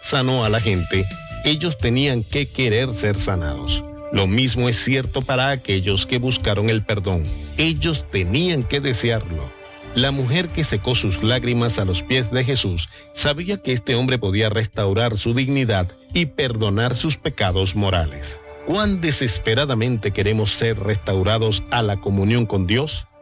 sanó a la gente, ellos tenían que querer ser sanados. Lo mismo es cierto para aquellos que buscaron el perdón. Ellos tenían que desearlo. La mujer que secó sus lágrimas a los pies de Jesús sabía que este hombre podía restaurar su dignidad y perdonar sus pecados morales. ¿Cuán desesperadamente queremos ser restaurados a la comunión con Dios?